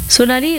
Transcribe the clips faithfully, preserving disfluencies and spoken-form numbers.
सोनाली,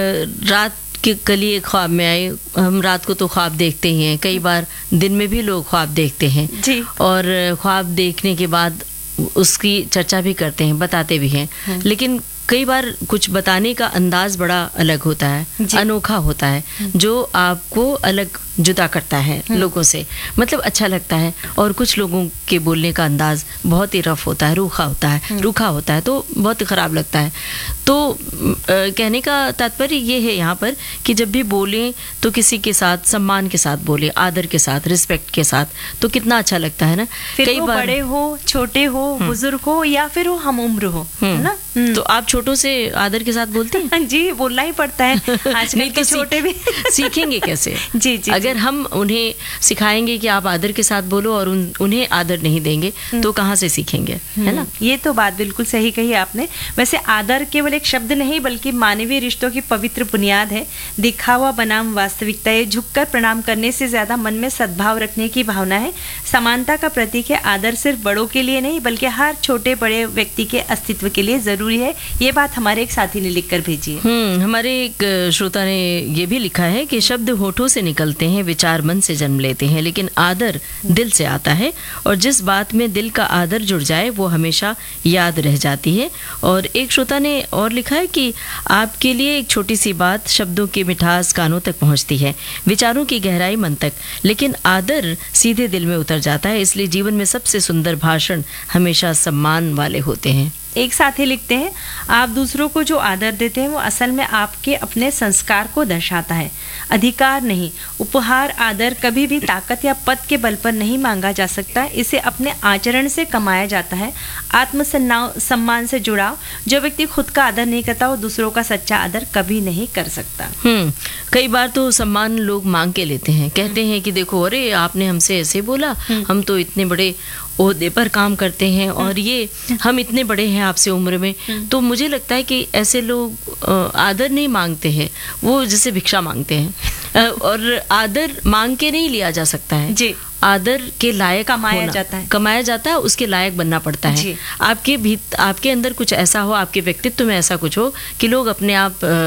रात के कल एक ख्वाब में आई। हम रात को तो ख्वाब देखते ही हैं, कई बार दिन में भी लोग ख्वाब देखते हैं जी। और ख्वाब देखने के बाद उसकी चर्चा भी करते हैं, बताते भी हैं। लेकिन कई बार कुछ बताने का अंदाज बड़ा अलग होता है, अनोखा होता है, जो आपको अलग जुदा करता है लोगों से, मतलब अच्छा लगता है। और कुछ लोगों के बोलने का अंदाज बहुत ही रफ होता है, रूखा होता है रूखा होता है तो बहुत ही ख़राब लगता है। तो आ, कहने का तात्पर्य ये है यहाँ पर कि जब भी बोलें तो किसी के साथ सम्मान के साथ बोलें, आदर के साथ, रिस्पेक्ट के साथ, तो कितना अच्छा लगता है ना। फिर कई वो बार बड़े हो, छोटे हो, बुजुर्ग हो या फिर वो हम उम्र हो, है ना। तो आप छोटों से आदर के साथ बोलते हैं? जी, बोलना ही पड़ता है। आजकल नहीं के तो छोटे भी सीखेंगे कैसे? जी जी। अगर हम उन्हें सिखाएंगे कि आप आदर के साथ बोलो और उन, उन्हें आदर नहीं देंगे तो कहाँ से सीखेंगे, है ना। ये तो बात बिल्कुल सही कही आपने। वैसे आदर केवल एक शब्द नहीं बल्कि मानवीय रिश्तों की पवित्र बुनियाद है। दिखावा बनाम वास्तविकता, ये झुककर प्रणाम करने से ज्यादा मन में सद्भाव रखने की भावना है। समानता का प्रतीक है। आदर सिर्फ बड़ों के लिए नहीं बल्कि हर छोटे बड़े व्यक्ति के अस्तित्व के लिए जरूरी है। ये बात हमारे एक साथी ने लिखकर भेजी है। हम्म हमारे एक श्रोता ने ये भी लिखा है कि शब्द होठों से निकलते हैं, विचार मन से जन्म लेते हैं, लेकिन आदर दिल से आता है और जिस बात में दिल का आदर जुड़ जाए वो हमेशा याद रह जाती है। और एक श्रोता ने और लिखा है कि आपके लिए एक छोटी सी बात शब्दों की मिठास कानों तक पहुंचती है, विचारों की गहराई मन तक, लेकिन आदर सीधे दिल में उतर जाता है। इसलिए जीवन में सबसे सुंदर भाषण हमेशा सम्मान वाले होते हैं। एक साथी लिखते हैं, आप दूसरों को जो आदर देते हैं वो असल में आपके अपने संस्कार को दर्शाता है, अधिकार नहीं। उपहार आदर कभी भी ताकत या पद के बल पर नहीं मांगा जा सकता, इसे अपने आचरण से कमाया जाता है। आत्मसन्मान सम्मान से जुड़ाव, जो व्यक्ति खुद का आदर नहीं करता वो दूसरों का सच्चा आदर कभी नहीं कर सकता। हम्म कई बार तो सम्मान लोग मांग के लेते हैं, कहते हैं कि देखो, अरे आपने हमसे ऐसे बोला, हम तो इतने बड़े ओहदे पर काम करते हैं और ये हम इतने बड़े हैं आपसे उम्र में। तो मुझे लगता है कि ऐसे लोग आदर नहीं मांगते हैं, वो जैसे भिक्षा मांगते हैं। और आदर मांग के नहीं लिया जा सकता है जी। आदर के लायक कमाया जाता है कमाया जाता है उसके लायक बनना पड़ता है। आपके भी आपके अंदर कुछ ऐसा हो, आपके व्यक्तित्व में ऐसा कुछ हो कि लोग अपने आप